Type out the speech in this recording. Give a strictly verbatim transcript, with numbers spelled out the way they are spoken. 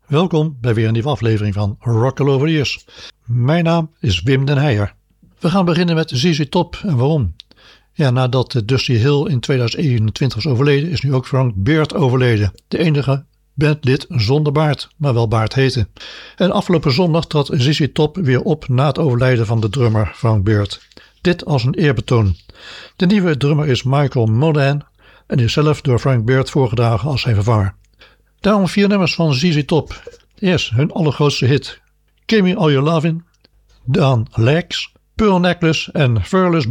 Welkom bij weer een nieuwe aflevering van Rock All Over The Years. Mijn naam is Wim den Heijer. We gaan beginnen met Z Z Top. En waarom? Ja, nadat Dusty Hill in tweeduizend eenentwintig is overleden, is nu ook Frank Beard overleden. De enige bandlid zonder baard, maar wel baard heette. En afgelopen zondag trad Z Z Top weer op na het overlijden van de drummer Frank Beard. Dit als een eerbetoon. De nieuwe drummer is Michael Modan en is zelf door Frank Beard voorgedragen als zijn vervanger. Daarom vier nummers van Z Z Top. Eerst hun allergrootste hit, Give Me All Your Lovin', dan Legs, Pearl Necklace en Furless